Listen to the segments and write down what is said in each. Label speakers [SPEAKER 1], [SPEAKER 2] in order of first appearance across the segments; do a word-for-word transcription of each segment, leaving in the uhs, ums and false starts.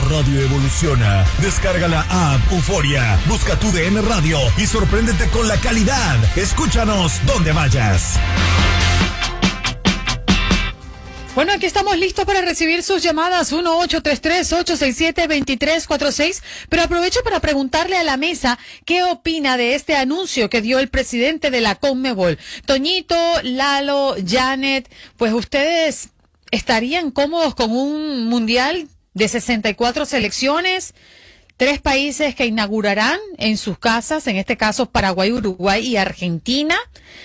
[SPEAKER 1] radio evoluciona. Descarga la app Euforia, busca tu D N Radio y sorpréndete con la calidad. Escúchanos donde vayas.
[SPEAKER 2] Bueno, aquí estamos listos para recibir sus llamadas uno ocho tres tres, ocho seis siete, dos tres cuatro seis, pero aprovecho para preguntarle a la mesa qué opina de este anuncio que dio el presidente de la Conmebol. Toñito, Lalo, Janet, pues ustedes estarían cómodos con un mundial de sesenta y cuatro selecciones, tres países que inaugurarán en sus casas, en este caso Paraguay, Uruguay y Argentina.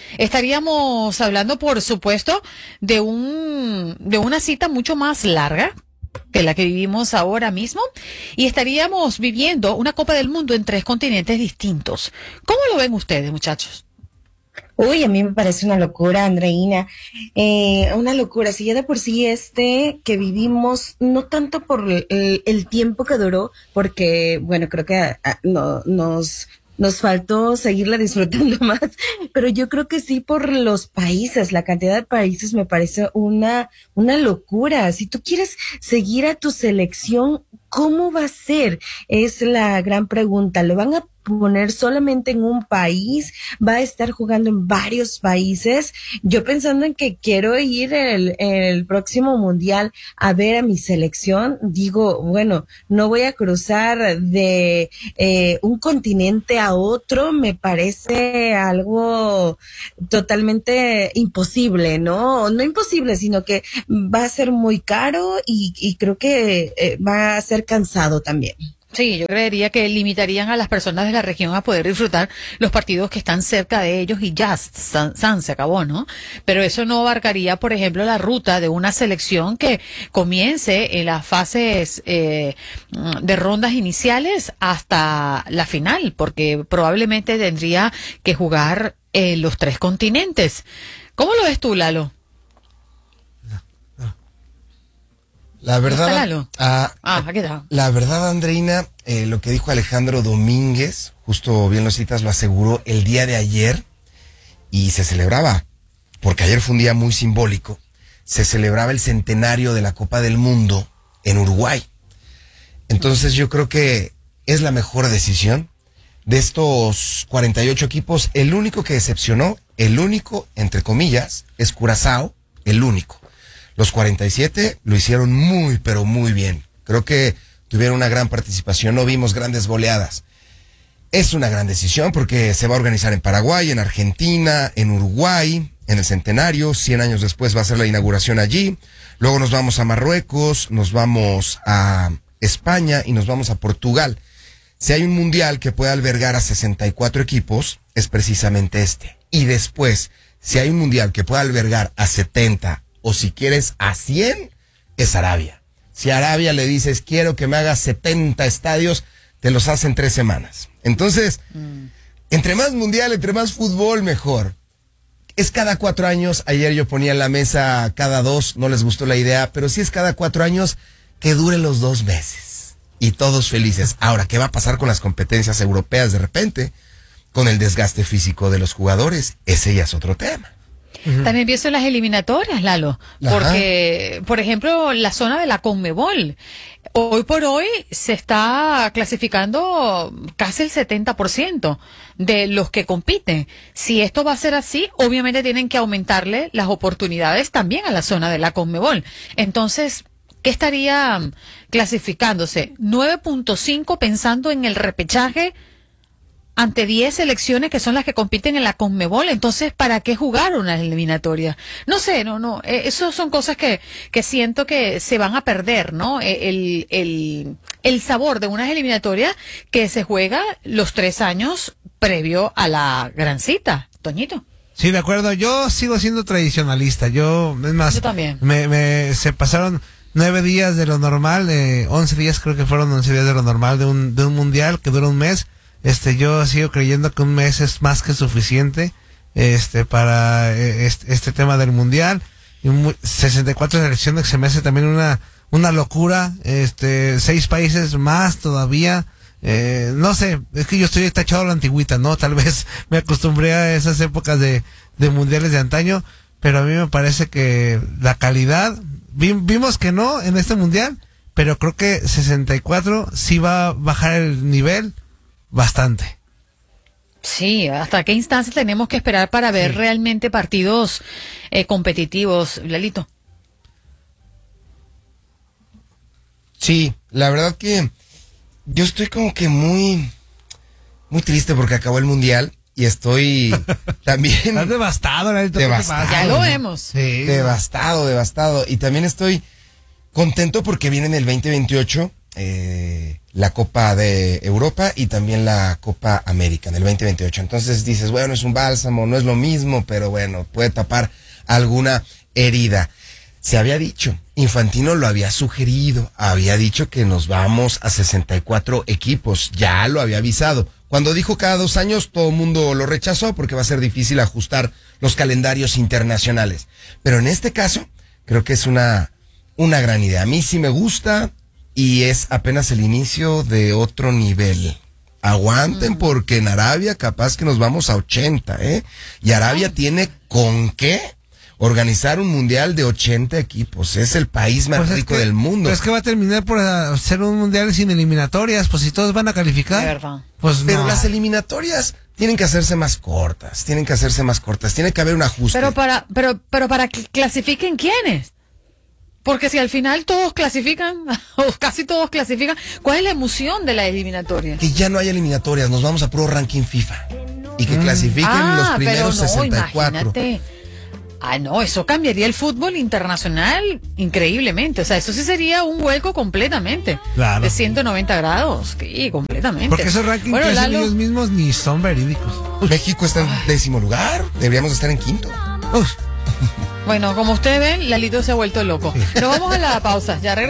[SPEAKER 2] Estaríamos hablando, por supuesto, de un de una cita mucho más larga que la que vivimos ahora mismo, y estaríamos viviendo una Copa del Mundo en tres continentes distintos. ¿Cómo lo ven ustedes, muchachos?
[SPEAKER 3] Uy, a mí me parece una locura, Andreina, eh, una locura. Si ya de por sí este que vivimos, no tanto por el, el tiempo que duró, porque, bueno, creo que a, a, no, nos, nos faltó seguirla disfrutando más, pero yo creo que sí por los países, la cantidad de países me parece una, una locura. Si tú quieres seguir a tu selección, ¿cómo va a ser? Es la gran pregunta. ¿Lo van a poner solamente en un país? ¿Va a estar jugando en varios países? Yo pensando en que quiero ir el, el próximo mundial a ver a mi selección, digo, bueno, no voy a cruzar de eh, un continente a otro, me parece algo totalmente imposible, ¿no? No imposible, sino que va a ser muy caro y, y creo que eh, va a ser cansado también.
[SPEAKER 2] Sí, yo creería que limitarían a las personas de la región a poder disfrutar los partidos que están cerca de ellos y ya, san, san, se acabó, ¿no? Pero eso no abarcaría, por ejemplo, la ruta de una selección que comience en las fases eh, de rondas iniciales hasta la final, porque probablemente tendría que jugar en los tres continentes. ¿Cómo lo ves tú, Lalo?
[SPEAKER 4] La verdad,
[SPEAKER 2] ah, ah, aquí está.
[SPEAKER 4] La verdad, Andreina, eh, lo que dijo Alejandro Domínguez, justo bien lo citas, lo aseguró el día de ayer y se celebraba, porque ayer fue un día muy simbólico, se celebraba el centenario de la Copa del Mundo en Uruguay. Entonces yo creo que es la mejor decisión. De estos cuarenta y ocho equipos, el único que decepcionó, el único, entre comillas, es Curazao, el único. Los cuarenta y siete lo hicieron muy, pero muy bien. Creo que tuvieron una gran participación, no vimos grandes goleadas. Es una gran decisión porque se va a organizar en Paraguay, en Argentina, en Uruguay, en el centenario. Cien años después va a ser la inauguración allí. Luego nos vamos a Marruecos, nos vamos a España y nos vamos a Portugal. Si hay un mundial que puede albergar a sesenta y cuatro equipos, es precisamente este. Y después, si hay un mundial que puede albergar a setenta, o si quieres a cien, es Arabia. Si a Arabia le dices, quiero que me hagas setenta estadios, te los hace en tres semanas. Entonces, mm. entre más mundial, entre más fútbol, mejor. Es cada cuatro años, ayer yo ponía en la mesa cada dos, no les gustó la idea, pero si es cada cuatro años, que dure los dos meses. Y todos felices. Ahora, ¿qué va a pasar con las competencias europeas de repente? Con el desgaste físico de los jugadores, ese ya es otro tema.
[SPEAKER 2] Uh-huh. También pienso en las eliminatorias, Lalo, porque, Ajá. por ejemplo, la zona de la Conmebol, hoy por hoy se está clasificando casi el setenta por ciento de los que compiten. Si esto va a ser así, obviamente tienen que aumentarle las oportunidades también a la zona de la Conmebol. Entonces, ¿qué estaría clasificándose? nueve punto cinco pensando en el repechaje ante diez selecciones que son las que compiten en la Conmebol. Entonces, ¿para qué jugar una eliminatoria? No sé, no, no, eh, eso son cosas que, que siento que se van a perder, ¿no? El, el, el sabor de unas eliminatorias que se juega los tres años previo a la gran cita. Toñito.
[SPEAKER 5] Sí, de acuerdo, yo sigo siendo tradicionalista, yo, es más,
[SPEAKER 2] yo también.
[SPEAKER 5] Me, me, se pasaron nueve días de lo normal, eh, once días creo que fueron once días de lo normal de un, de un mundial que dura un mes. Este, yo sigo creyendo que un mes es más que suficiente, este, para este, este tema del mundial. Y un, sesenta y cuatro selecciones se me hace también una, una locura, este, seis países más todavía. Eh, no sé, es que yo estoy tachado a la antigüita, ¿no? Tal vez me acostumbré a esas épocas de, de mundiales de antaño, pero a mí me parece que la calidad, vi, vimos que no en este mundial, pero creo que sesenta y cuatro sí va a bajar el nivel bastante.
[SPEAKER 2] Sí, ¿hasta qué instancia tenemos que esperar para ver
[SPEAKER 5] Sí.
[SPEAKER 2] realmente partidos eh, competitivos, Lalito?
[SPEAKER 4] Sí, la verdad que yo estoy como que muy, muy triste porque acabó el mundial y estoy también
[SPEAKER 5] Estás devastado, Lalito. ¿Qué te
[SPEAKER 4] Devastado.
[SPEAKER 5] pasa?
[SPEAKER 2] Ya lo vemos.
[SPEAKER 5] Sí.
[SPEAKER 4] devastado, devastado. Y también estoy contento porque viene en el veinte veintiocho eh, la Copa de Europa y también la Copa América en el veinte veintiocho. Entonces dices, bueno, es un bálsamo, no es lo mismo, pero bueno, puede tapar alguna herida. Se había dicho, Infantino lo había sugerido, había dicho que nos vamos a sesenta y cuatro equipos, ya lo había avisado. Cuando dijo cada dos años, todo el mundo lo rechazó porque va a ser difícil ajustar los calendarios internacionales. Pero en este caso, creo que es una, una gran idea. A mí sí me gusta y es apenas el inicio de otro nivel. Aguanten porque en Arabia capaz que nos vamos a ochenta, ¿eh? Y Arabia tiene con qué organizar un mundial de ochenta equipos. Es el país más
[SPEAKER 5] Pues es
[SPEAKER 4] rico
[SPEAKER 5] que-
[SPEAKER 4] del mundo.
[SPEAKER 5] Pues es que va a terminar por uh, ser un mundial sin eliminatorias, pues si todos van a calificar.
[SPEAKER 2] De verdad.
[SPEAKER 5] Pues
[SPEAKER 4] Pero
[SPEAKER 5] no.
[SPEAKER 4] las eliminatorias tienen que hacerse más cortas, tienen que hacerse más cortas, tiene que haber un ajuste.
[SPEAKER 2] Pero para, pero, pero para que clasifiquen quiénes. Porque si al final todos clasifican, o casi todos clasifican, ¿cuál es la emoción de la eliminatoria?
[SPEAKER 4] Que ya no haya eliminatorias, nos vamos a puro ranking FIFA. Y que clasifiquen los
[SPEAKER 2] Ah,
[SPEAKER 4] primeros
[SPEAKER 2] pero no,
[SPEAKER 4] sesenta y cuatro.
[SPEAKER 2] imagínate. Ah, no, eso cambiaría el fútbol internacional increíblemente. O sea, eso sí sería un vuelco completamente.
[SPEAKER 5] Claro.
[SPEAKER 2] De ciento noventa grados. Sí, completamente.
[SPEAKER 5] Porque esos rankings
[SPEAKER 2] Bueno,
[SPEAKER 5] que hacen
[SPEAKER 2] Lalo,
[SPEAKER 5] ellos mismos ni son verídicos.
[SPEAKER 4] México está en décimo lugar, deberíamos estar en quinto.
[SPEAKER 5] Uf.
[SPEAKER 2] bueno, como ustedes ven, Lalito se ha vuelto loco. Pero vamos a la pausa. Ya regresamos.